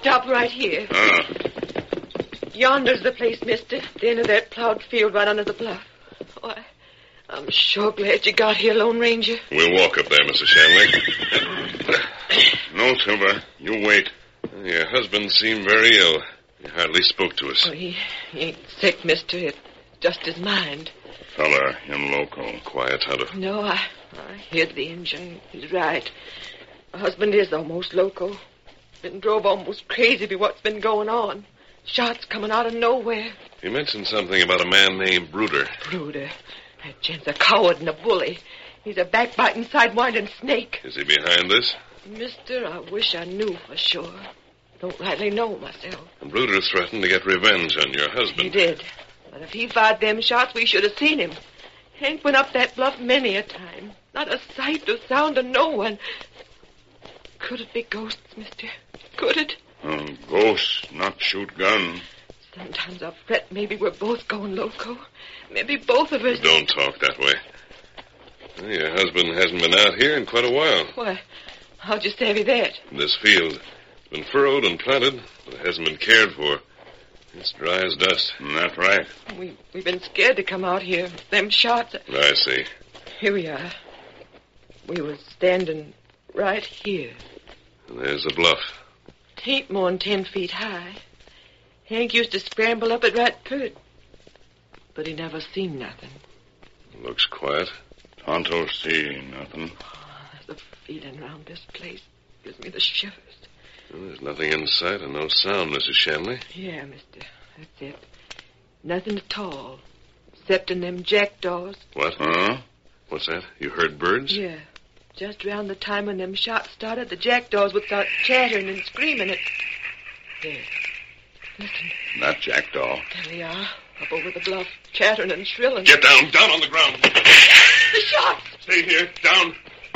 Stop right here. Ah. Yonder's the place, mister. The end of that plowed field right under the bluff. Oh, I'm sure glad you got here, Lone Ranger. We'll walk up there, Mrs. Shanley. No, Silver. You wait. Your husband seemed very ill. He hardly spoke to us. Oh, he ain't sick, mister. It's just his mind. Fella, him loco. Quiet, Tonto. No, I hid the engine. He's right. My husband is almost loco. Been drove almost crazy by what's been going on. Shots coming out of nowhere. He mentioned something about a man named Bruder. Bruder. That gent's a coward and a bully. He's a backbiting, sidewinding snake. Is he behind this? Mister, I wish I knew for sure. Don't rightly know myself. And Bruder threatened to get revenge on your husband. He did. But if he fired them shots, we should have seen him. Hank went up that bluff many a time. Not a sight or sound of no one. Could it be ghosts, mister? Could it? Ghosts, not shoot gun. Sometimes I fret maybe we're both going loco. Maybe both of us... Don't talk that way. Well, your husband hasn't been out here in quite a while. Why, how'd you savvy that? This field. It's been furrowed and planted, but it hasn't been cared for. It's dry as dust. That's right. We've been scared to come out here. Them shots... I see. Here we are. We was standing right here. And there's the bluff. 'Tain't more'n 10 feet high. Hank used to scramble up it right pert. But he never seen nothing. Looks quiet. Tonto see nothing. Oh, there's a feeling around this place. Gives me the shivers. Well, there's nothing in sight and no sound, Mrs. Shanley. Yeah, mister. That's it. Nothing at all. Except in them jackdaws. What? Huh? What's that? You heard birds? Yeah. Just around the time when them shots started, the jackdaws would start chattering and screaming at... There. Listen. That jackdaw. There they are. Up over the bluff, chattering and shrilling. Get down. Down on the ground. The shots! Stay here. Down.